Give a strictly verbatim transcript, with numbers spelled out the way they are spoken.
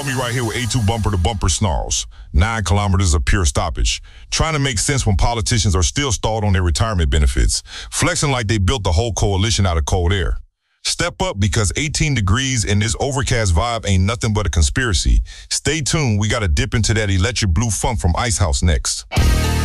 caught me right here with A two bumper-to-bumper snarls. Nine kilometers of pure stoppage. Trying to make sense when politicians are still stalled on their retirement benefits. Flexing like they built the whole coalition out of cold air. Step up because eighteen degrees and this overcast vibe ain't nothing but a conspiracy. Stay tuned, we gotta dip into that electric blue funk from Icehouse next.